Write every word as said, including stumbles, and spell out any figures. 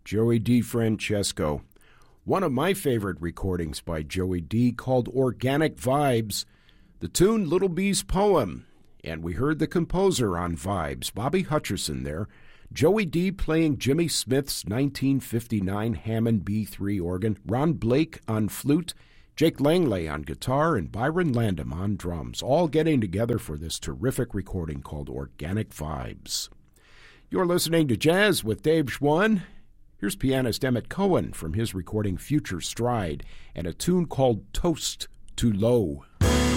Joey DeFrancesco. One of my favorite recordings by Joey D called Organic Vibes, the tune Little Bee's Poem, and we heard the composer on Vibes, Bobby Hutcherson there, Joey D playing Jimmy Smith's nineteen fifty-nine Hammond B three organ, Ron Blake on flute, Jake Langley on guitar, and Byron Landam on drums, all getting together for this terrific recording called Organic Vibes. You're listening to Jazz with Dave Schwann. Here's pianist Emmett Cohen from his recording Future Stride and a tune called Toast to Low.